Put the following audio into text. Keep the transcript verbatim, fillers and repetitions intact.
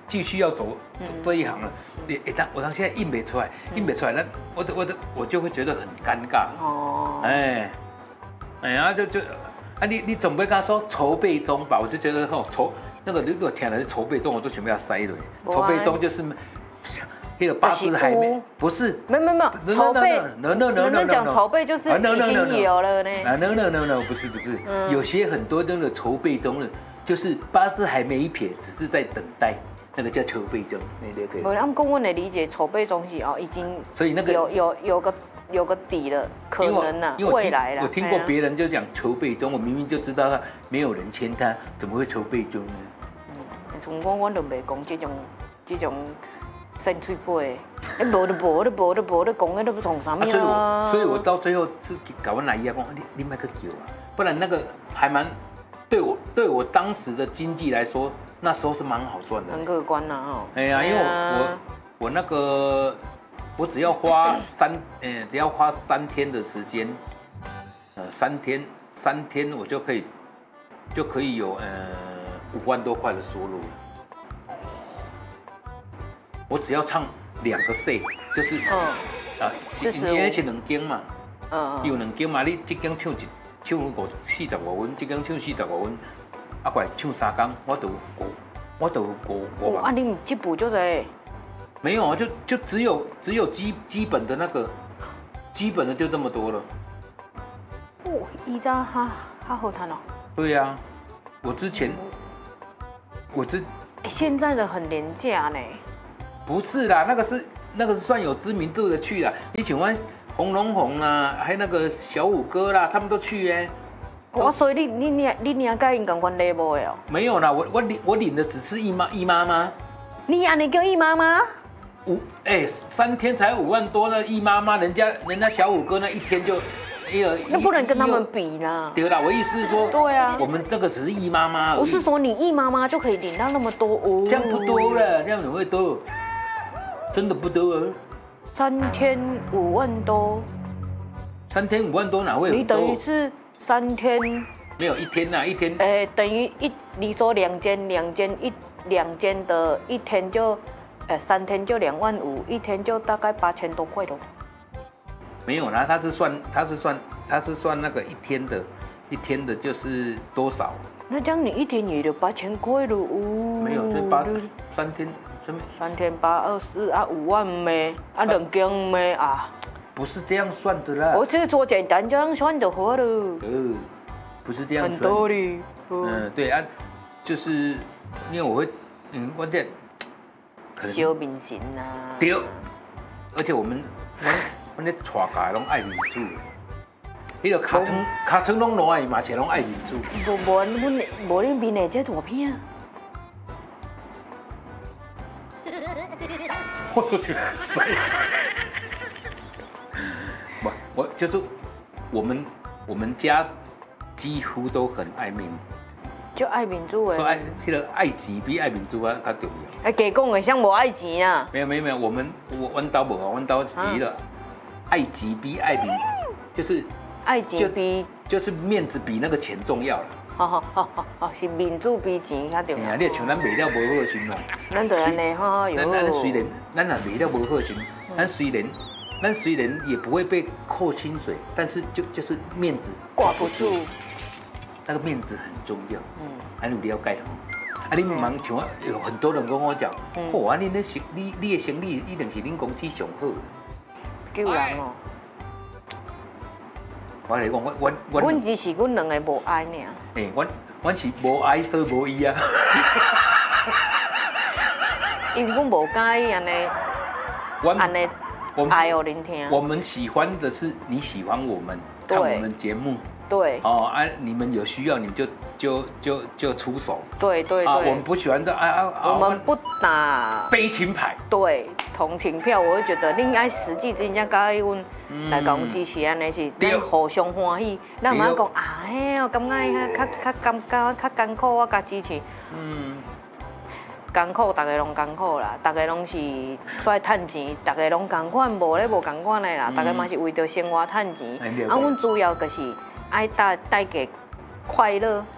继续要走这这一行了，你一当我当现在印不出来，印不出来，那我的我的我就会觉得很尴尬。哦，哎，哎呀，就就啊，你你总不会跟他说筹备中吧？我就觉得哦，筹那个如果填了筹备中，我就全部要塞了。筹备中就是那个八字还没，不是， 没没没有筹备， 能能能能讲筹备就是已经有了呢。 啊，no no no no， 不是不是，有些很多那个筹备中的，就是八字还没一撇，只是在等待。那个叫筹备中，那个可以。 我他们跟我的理解，筹备中是哦，已经所以那个有有有个有个底了，可能呐，未来啦。 我听过别人就讲筹备中，我明明就知道他没有人签他，怎么会筹备中呢？ 嗯，从我我就袂讲这种这种生脆皮，你无就无，你无就无，你讲的都不从啥物啊？所以，所以我到最后是搞完来伊讲，你你买个酒啊，不然那个还蛮对我对我当时的经济来说。那时候是蛮好赚的， 很可观呐哦。 哎呀，因为我我我那个我只要花三呃只要花三天的时间，呃三天三天我就可以就可以有呃五万多块的收入了。我只要唱两个 C， 就是嗯啊，你那是两间嘛，嗯有两间嘛，你这间唱一唱五四十五分，这间唱四十五分。啊，怪唱三工，我都五，我都五五万。 啊，你这补就在？ 没有啊，就就只有只有基基本的那个，基本的就这么多了。 哦，依家哈哈好谈哦。 对呀、啊，我之前，我之， 现在的很廉价呢。 不是啦，那个是那个是算有知名度的去啦。你请问红龙红啦，还有那个小五哥啦，他们都去耶。 我所以你你你你你该应共款 level 的哦？ 没有啦，我我领我领的只是姨妈姨妈吗？ 你安尼叫姨妈吗？ 五哎、欸、三天才五万多的姨妈妈，人家人家小五哥那一天就一个， 那不能跟他们比啦。 对啦，我意思是说， 对啊， 我们这个只是姨妈妈而已。 不是说你姨妈妈就可以领到那么多哦， 这样不多了，这样怎么会多？真的不多啊。 三天五万多， 三天五万多哪会很多？ 你等于是。三天没有一天呐、啊，一天。 哎、欸，等于一，你说两间，两间一两间的一天就，哎、欸，三天就两万五，一天就大概八千多块咯。 没有啦，他是算，他是算，他是算那个一天的，一天的就是多少？ 那这样你一天也就八千块了哦。 没有，这八三天， 三天八二四啊，五万咩？啊，两间咩啊？ 不是这样算的啦。 我这个做简单这样算就好了。 呃，不是这样算。 很多的。 嗯，对啊，就是因为我会，嗯，我这小明星啊。 对，而且我们我我咧带家拢爱民主，迄个卡层卡层拢拢爱嘛，且拢爱民主。 无无，阮无恁面的这大片。 我都觉得帅。不，我就是我们我们家几乎都很爱民， 就爱民主诶。 说爱那个爱钱比爱民主啊较重要。 哎，假讲的像无爱钱啊。 没有没有没有，我们我阮兜无啊，阮兜是了爱钱比爱民，就是爱钱比就是面子比那个钱重要了。 好好好好好，是民主比钱较重要。 哎呀，你像咱卖了无好心啦。 咱就安尼哈， 咱咱虽然咱也卖了无好心，咱虽然。但虽然也不会被扣薪水，但是就就是面子挂不住， 那个面子很重要。嗯，还有了解哦。啊，你忙像有很多人跟我讲，嚯啊，你那生你你的生意一定是恁公司上好。 救人哦！ 我来讲，我我我， 阮只是阮两个无爱呢。 诶，我我是无爱所以无伊啊。 因为阮无介意安尼，安尼。爱哦，聆听。 我们喜欢的是你喜欢我们，看我们节目。 对。 哦啊，你们有需要你就就就就出手。 对对对。 啊，我们不喜欢的啊啊啊。我们不打悲情牌。 对，同情票，我会觉得你应该实际真正甲阮来甲阮支持，安尼是咱互相欢喜。咱唔好讲啊，嘿哦，感觉较较感觉较艰苦，我甲支持。嗯。艰苦，大家拢艰苦啦，大家拢是出来趁钱，大家拢共款，无咧无共款的啦，大家嘛是为着生活趁钱。啊，阮主要就是爱带带给快乐，